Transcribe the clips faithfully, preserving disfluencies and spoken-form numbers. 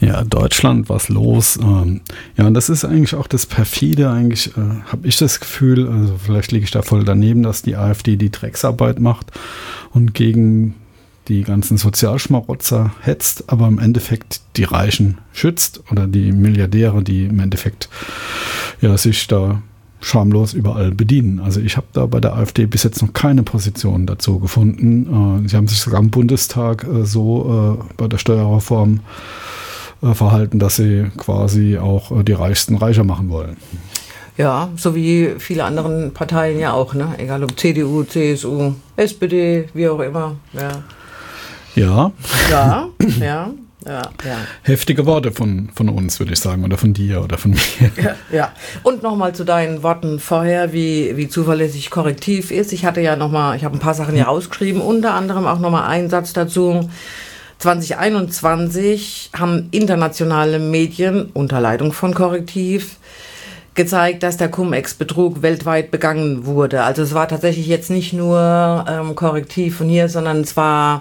Ja, Deutschland, was los? Ähm, ja, und das ist eigentlich auch das Perfide, eigentlich äh, habe ich das Gefühl, also vielleicht liege ich da voll daneben, dass die AfD die Drecksarbeit macht und gegen die ganzen Sozialschmarotzer hetzt, aber im Endeffekt die Reichen schützt oder die Milliardäre, die im Endeffekt ja, sich da schamlos überall bedienen. Also ich habe da bei der AfD bis jetzt noch keine Position dazu gefunden. Äh, sie haben sich sogar im Bundestag äh, so äh, bei der Steuerreform äh, verhalten, dass sie quasi auch äh, die Reichsten reicher machen wollen. Ja, so wie viele anderen Parteien ja auch, ne? Egal ob C D U, C S U, S P D, wie auch immer. Ja, ja, ja, ja. Ja, ja. Heftige Worte von, von uns, würde ich sagen, oder von dir oder von mir. Ja, ja. Und nochmal zu deinen Worten vorher, wie, wie zuverlässig Korrektiv ist. Ich hatte ja nochmal, ich habe ein paar Sachen hier rausgeschrieben, unter anderem auch nochmal einen Satz dazu. zwanzig einundzwanzig haben internationale Medien unter Leitung von Korrektiv gezeigt, dass der Cum-Ex-Betrug weltweit begangen wurde. Also es war tatsächlich jetzt nicht nur ähm, Korrektiv von hier, sondern es war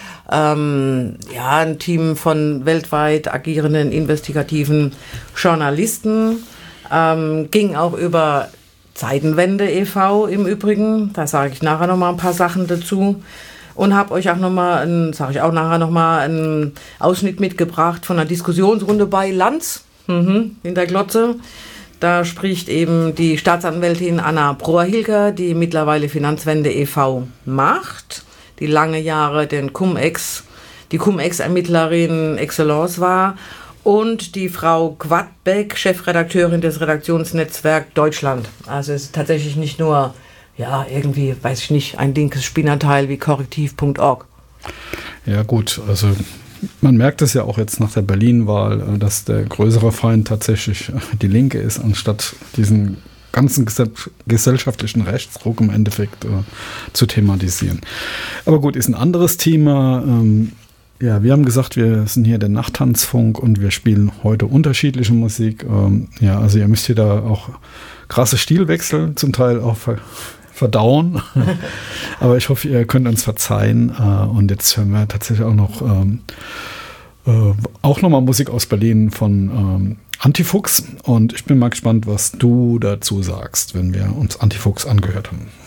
Ähm, ja, ein Team von weltweit agierenden investigativen Journalisten, ähm, ging auch über Zeitenwende e V im Übrigen, da sage ich nachher nochmal ein paar Sachen dazu und habe euch auch nochmal, sage ich auch nachher nochmal, einen Ausschnitt mitgebracht von einer Diskussionsrunde bei Lanz, mhm, in der Glotze. Da spricht eben die Staatsanwältin Anna Brohr-Hilger, die mittlerweile Finanzwende e V macht, die lange Jahre den Cum-Ex, die Cum-Ex-Ermittlerin Excellence war, und die Frau Quadbeck, Chefredakteurin des Redaktionsnetzwerk Deutschland. Also es ist tatsächlich nicht nur, ja, irgendwie, weiß ich nicht, ein linkes Spinnerteil wie korrektiv punkt org. Ja gut, also man merkt es ja auch jetzt nach der Berlin-Wahl, dass der größere Feind tatsächlich die Linke ist, anstatt diesen ganzen gesellschaftlichen Rechtsruck im Endeffekt äh, zu thematisieren. Aber gut, ist ein anderes Thema. Ähm, ja, wir haben gesagt, wir sind hier der Nachttanzfunk und wir spielen heute unterschiedliche Musik. Ähm, ja, also ihr müsst hier da auch krasse Stilwechsel zum Teil auch ver- verdauen. Aber ich hoffe, ihr könnt uns verzeihen. Äh, und jetzt hören wir tatsächlich auch noch ähm, äh, auch nochmal Musik aus Berlin von ähm, Antifuchs, und ich bin mal gespannt, was du dazu sagst, wenn wir uns Antifuchs angehört haben.